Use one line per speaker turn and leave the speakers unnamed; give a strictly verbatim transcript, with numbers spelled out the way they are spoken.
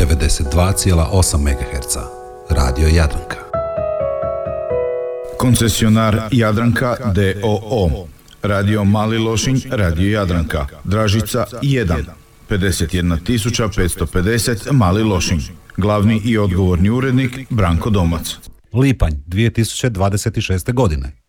devedeset dva zarez osam megaherca. Radio Jadranka.
Koncesionar Jadranka d o o. Radio Mali Lošinj, Radio Jadranka. Dražica jedan. pedeset jedna tisuća petsto pedeset Mali Lošinj. Glavni i odgovorni urednik Branko Domac.
Lipanj dvije tisuće dvadeset šeste godine.